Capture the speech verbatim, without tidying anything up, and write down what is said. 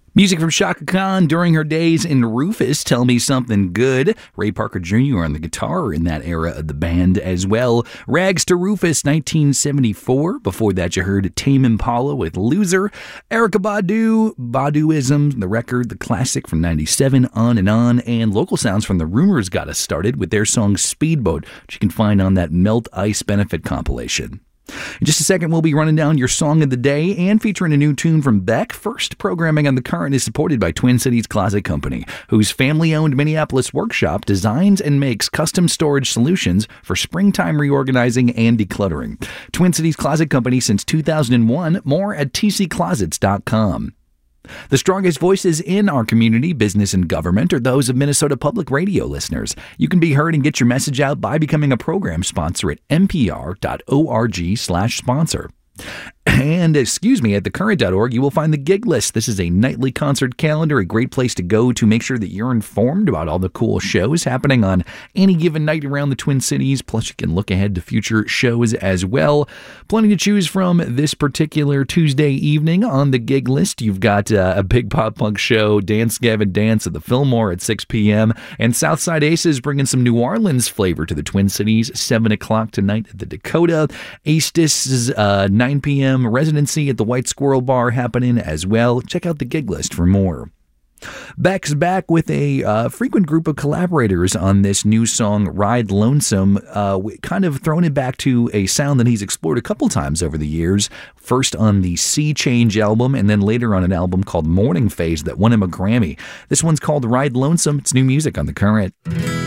Music from Chaka Khan during her days in Rufus, Tell Me Something Good. Ray Parker Junior on the guitar in that era of the band as well. Rags to Rufus, nineteen seventy-four. Before that, you heard Tame Impala with Loser. Erykah Badu, Baduism, the record, the classic from ninety-seven, On and On. And local sounds from The Rumors got us started with their song Speedboat, which you can find on that Melt Ice benefit compilation. In just a second, we'll be running down your song of the day and featuring a new tune from Beck. First, programming on The Current is supported by Twin Cities Closet Company, whose family-owned Minneapolis workshop designs and makes custom storage solutions for springtime reorganizing and decluttering. Twin Cities Closet Company since two thousand one. More at t c closets dot com. The strongest voices in our community, business, and government are those of Minnesota Public Radio listeners. You can be heard and get your message out by becoming a program sponsor at n p r dot org slash sponsor. And, excuse me, at the current dot org, you will find the gig list. This is a nightly concert calendar, a great place to go to make sure that you're informed about all the cool shows happening on any given night around the Twin Cities. Plus, you can look ahead to future shows as well. Plenty to choose from this particular Tuesday evening on the gig list. You've got uh, a big pop punk show, Dance Gavin Dance at the Fillmore at six p.m. And Southside Aces bringing some New Orleans flavor to the Twin Cities, seven o'clock tonight at the Dakota. Aestus's uh, nine p.m. residency at the White Squirrel Bar happening as well. Check out the gig list for more. Beck's back with a uh, frequent group of collaborators on this new song, Ride Lonesome, uh, kind of throwing it back to a sound that he's explored a couple times over the years. First on the Sea Change album, and then later on an album called Morning Phase that won him a Grammy. This one's called Ride Lonesome. It's new music on The Current.